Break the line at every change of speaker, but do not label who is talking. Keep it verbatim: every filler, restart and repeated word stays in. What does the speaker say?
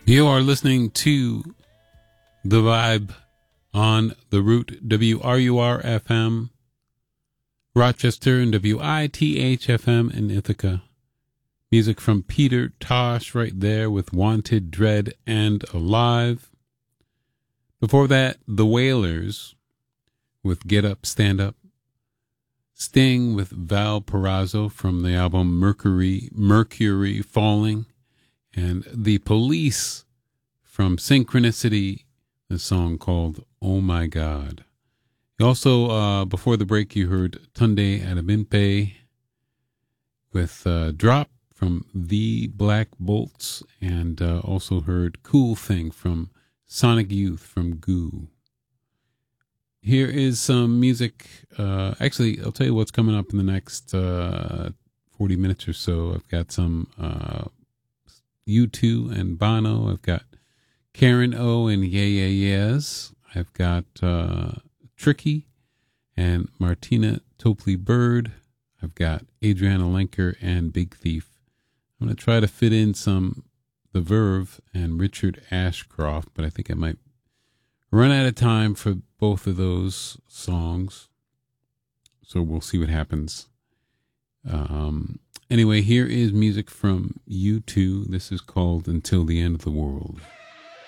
You are listening to The Vibe on the Root W R U R F M, Rochester, and W I T H F M in Ithaca. Music from Peter Tosh right there with Wanted, Dread, and Alive. Before that, The Wailers with Get Up, Stand Up. Sting with Val Perazzo from the album Mercury, Mercury Falling. And The Police from Synchronicity, the song called Oh My God. You also, uh, before the break, you heard Tunde Adebimpe with uh, Drop from The Black Bolts, and uh, also heard Cool Thing from Sonic Youth from Goo. Here is some music. Uh, actually, I'll tell you what's coming up in the next uh, forty minutes or so. I've got some uh, U two and Bono. I've got Karen O and Yeah Yeah Yeahs. I've got uh, Tricky and Martina Topley Bird. I've got Adriana Lenker and Big Thief. I'm going to try to fit in some The Verve and Richard Ashcroft, but I think I might run out of time for both of those songs. So we'll see what happens. Um, anyway, here is music from U two. This is called Until the End of the World.